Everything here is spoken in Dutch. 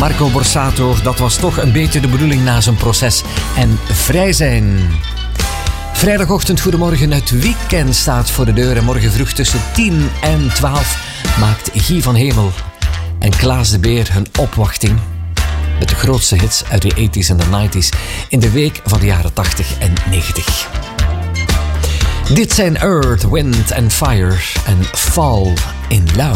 Marco Borsato, dat was toch een beetje de bedoeling na zijn proces. En vrij zijn. Vrijdagochtend, goedemorgen. Het weekend staat voor de deur. En morgen vroeg tussen 10 en 12 maakt Guy van Hemel en Klaas de Beer hun opwachting met de grootste hits uit de 80s en de 90s in de week van de jaren 80 en 90. Dit zijn Earth, Wind and Fire en Fall in Love.